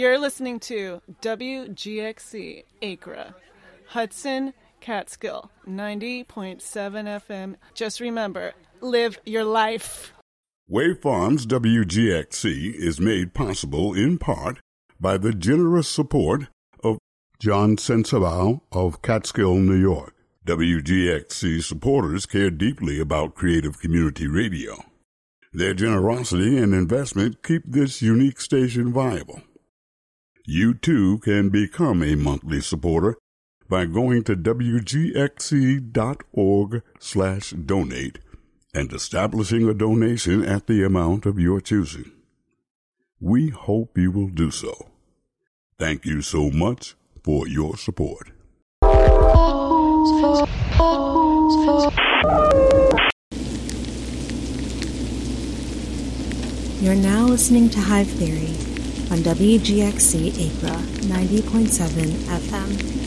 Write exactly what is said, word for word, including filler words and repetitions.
You're listening to W G X C Acra, Hudson, Catskill, ninety point seven F M. Just remember, live your life. Wave Farms W G X C is made possible in part by the generous support of John Sensabaugh of Catskill, New York. W G X C supporters care deeply about creative community radio. Their generosity and investment keep this unique station viable. You too can become a monthly supporter by going to wgxc.org slash donate and establishing a donation at the amount of your choosing. We hope you will do so. Thank you so much for your support. You're now listening to Hive Theory on W G X C Acra ninety point seven F M.